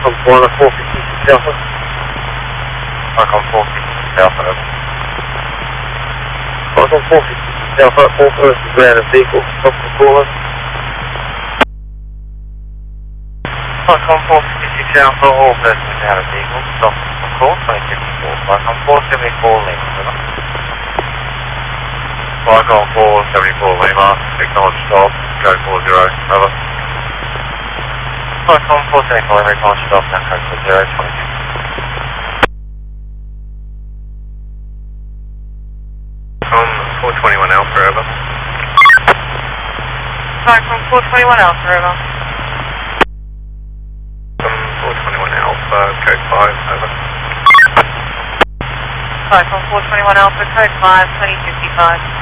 Falcon 456 Alpha. Falcon 456 Alpha, over. Falcon 456 Alpha, all persons grounded vehicle, stop the caller. Falcon 456 Alpha, all persons grounded vehicle, stop the call, 2054. Falcon 474 Lima, over. Falcon 474 Lima, acknowledge stop, go 40, over. Falcon 474 Lima, acknowledge stop, now code 40, 22. Falcon 421 Alpha, over. Falcon 421 Alpha, over. Falcon 421 Alpha, code 5, over. Falcon 421 Alpha, code 5, 2055.